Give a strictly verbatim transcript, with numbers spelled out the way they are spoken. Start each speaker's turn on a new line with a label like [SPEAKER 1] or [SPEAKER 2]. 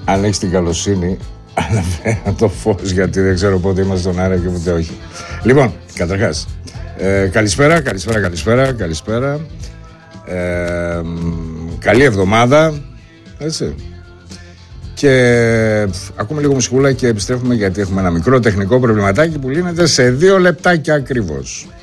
[SPEAKER 1] αν έχεις την καλοσύνη, αναφέρω το φως, γιατί δεν ξέρω πότε είμαστε στον αέρα και πότε όχι. Λοιπόν, καταρχάς, ε, καλησπέρα, καλησπέρα, καλησπέρα, καλησπέρα. Ε, καλή εβδομάδα, έτσι. Και ακούμε λίγο μουσικούλα και επιστρέφουμε, γιατί έχουμε ένα μικρό τεχνικό προβληματάκι που λύνεται σε δύο λεπτάκια ακριβώς.